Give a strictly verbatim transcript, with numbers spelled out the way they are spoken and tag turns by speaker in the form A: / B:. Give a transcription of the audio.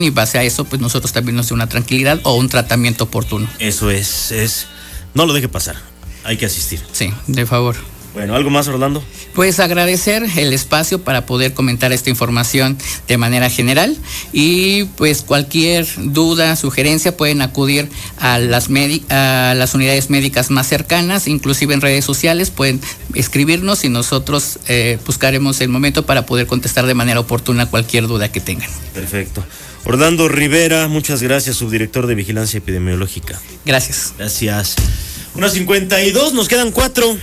A: y base a eso, pues nosotros también nos dé una tranquilidad o un tratamiento oportuno.
B: Eso es, es, no lo deje pasar, hay que asistir.
A: Sí, de favor.
B: Bueno, ¿algo más, Orlando?
A: Pues agradecer el espacio para poder comentar esta información de manera general y pues cualquier duda, sugerencia pueden acudir a las, medi- a las unidades médicas más cercanas, inclusive en redes sociales pueden escribirnos y nosotros eh, buscaremos el momento para poder contestar de manera oportuna cualquier duda que tengan.
B: Perfecto. Orlando Rivera, muchas gracias, subdirector de Vigilancia Epidemiológica.
A: Gracias.
B: Gracias. Una cincuenta y dos, nos quedan cuatro.